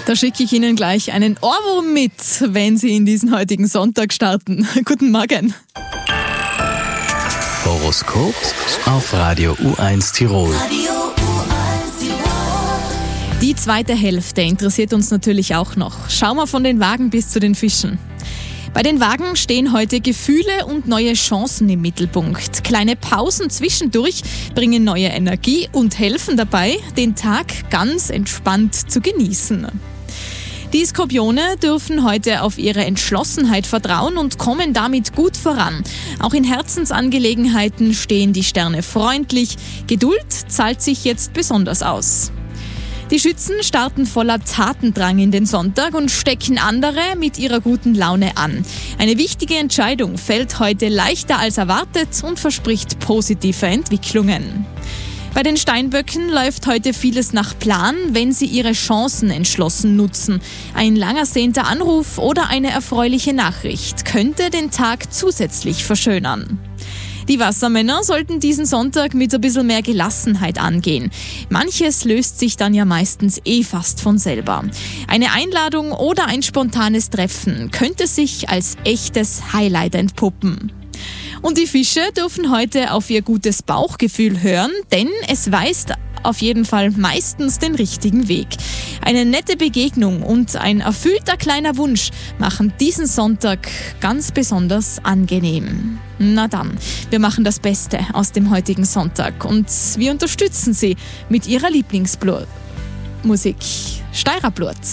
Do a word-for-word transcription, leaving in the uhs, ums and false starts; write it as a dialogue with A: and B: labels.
A: Da schicke ich Ihnen gleich einen Ohrwurm mit, wenn Sie in diesen heutigen Sonntag starten. Guten Morgen.
B: Horoskop auf Radio U eins Tirol.
A: Die zweite Hälfte interessiert uns natürlich auch noch. Schauen wir von den Wagen bis zu den Fischen. Bei den Wagen stehen heute Gefühle und neue Chancen im Mittelpunkt. Kleine Pausen zwischendurch bringen neue Energie und helfen dabei, den Tag ganz entspannt zu genießen. Die Skorpione dürfen heute auf ihre Entschlossenheit vertrauen und kommen damit gut voran. Auch in Herzensangelegenheiten stehen die Sterne freundlich. Geduld zahlt sich jetzt besonders aus. Die Schützen starten voller Tatendrang in den Sonntag und stecken andere mit ihrer guten Laune an. Eine wichtige Entscheidung fällt heute leichter als erwartet und verspricht positive Entwicklungen. Bei den Steinböcken läuft heute vieles nach Plan, wenn sie ihre Chancen entschlossen nutzen. Ein lang ersehnter Anruf oder eine erfreuliche Nachricht könnte den Tag zusätzlich verschönern. Die Wassermänner sollten diesen Sonntag mit ein bisschen mehr Gelassenheit angehen. Manches löst sich dann ja meistens eh fast von selber. Eine Einladung oder ein spontanes Treffen könnte sich als echtes Highlight entpuppen. Und die Fische dürfen heute auf ihr gutes Bauchgefühl hören, denn es weist auf jeden Fall meistens den richtigen Weg. Eine nette Begegnung und ein erfüllter kleiner Wunsch machen diesen Sonntag ganz besonders angenehm. Na dann, wir machen das Beste aus dem heutigen Sonntag und wir unterstützen Sie mit Ihrer Lieblingsmusik. Steirer Blut.